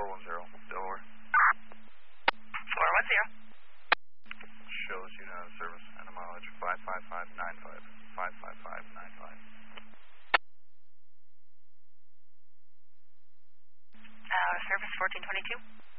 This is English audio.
Delaware. 410. Shows you have service and a mileage 55595. 55595. Service 1422.